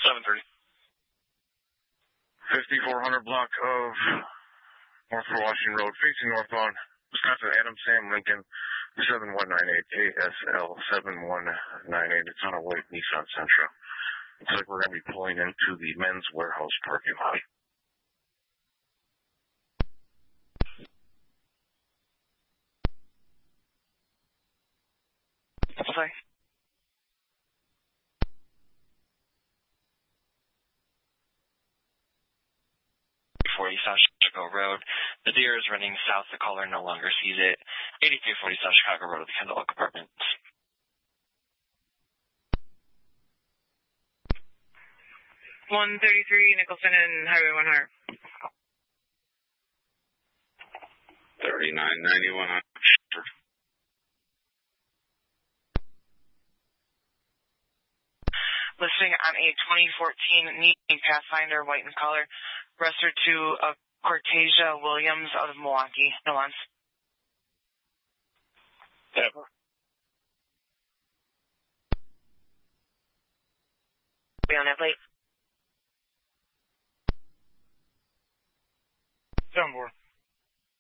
7:30. 5400 block of North Washington Road, facing northbound, Wisconsin, Adam Sam Lincoln, 7198 ASL 7198. It's on our way to Nissan Sentra. Looks like we're going to be pulling into the Men's Warehouse parking lot. Sorry. 40 South Chicago Road. The Deer is running south. The caller no longer sees it. 8340 South Chicago Road, the Kendall Oak Apartments. $133 Nicholson and Highway 1 Heart. 3991 on Listing on a 2014 Nissan Pathfinder, white in color, registered to a Cortasia Williams out of Milwaukee. Nuance. Ever. Be on that plate.